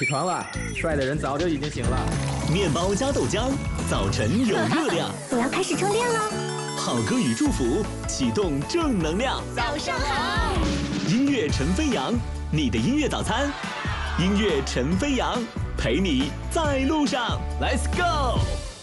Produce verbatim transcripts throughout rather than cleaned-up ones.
起床了，帅的人早就已经醒了。 面包加豆浆，早晨有热量。 我要开始充电了。 好歌与祝福，启动正能量。 早上好。 音乐陈飞扬，你的音乐早餐。音乐陈飞扬，陪你在路上。Let's go。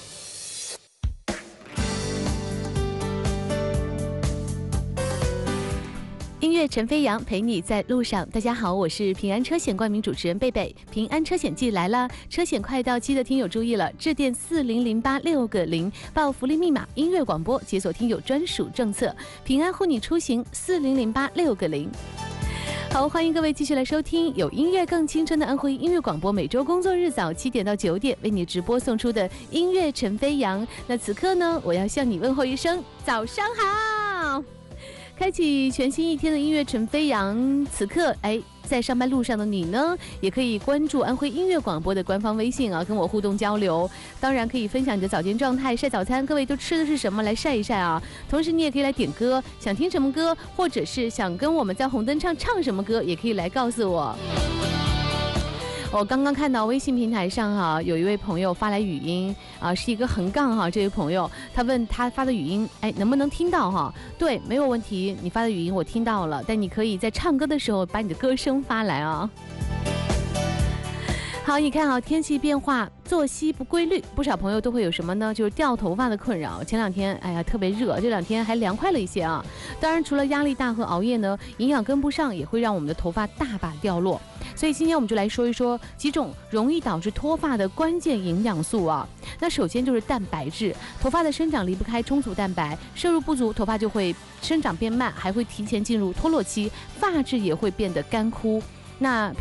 音乐陈飞扬陪你在路上。大家好，我是平安车险冠名主持人贝贝。平安车险季来了，车险快到期的听友注意了，致电四零零八六个零报福利密码，音乐广播解锁听友专属政策，平安护你出行四零零八六个零。好，欢迎各位继续来收听有音乐更青春的安徽音乐广播，每周工作日早七点到九点为你直播送出的音乐陈飞扬。那此刻呢，我要向你问候一声早上好。开启全新一天的音乐陈飞扬，此刻哎，在上班路上的你呢，也可以关注安徽音乐广播的官方微信啊，跟我互动交流。当然可以分享你的早间状态，晒早餐，各位都吃的是什么，来晒一晒啊。同时你也可以来点歌，想听什么歌，或者是想跟我们在红灯唱唱什么歌，也可以来告诉我。我刚刚看到微信平台上哈、啊，有一位朋友发来语音啊，是一个横杠哈、啊，这位朋友他问他发的语音，哎，能不能听到哈、啊？对，没有问题，你发的语音我听到了，但你可以在唱歌的时候把你的歌声发来啊。好，你看啊，天气变化，作息不规律，不少朋友都会有什么呢？就是掉头发的困扰。前两天，哎呀，特别热，这两天还凉快了一些啊。当然，除了压力大和熬夜呢，营养跟不上也会让我们的头发大把掉落。所以今天我们就来说一说几种容易导致脱发的关键营养素啊。那首先就是蛋白质，头发的生长离不开充足蛋白，摄入不足，头发就会生长变慢，还会提前进入脱落期，发质也会变得干枯。那